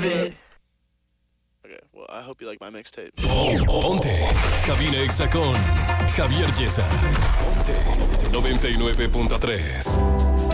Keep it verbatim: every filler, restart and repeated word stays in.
it. Okay, well, I hope you like my mixtape. Ponte Cabina Exa con Javier Yesa. Ponte noventa y nueve punto tres.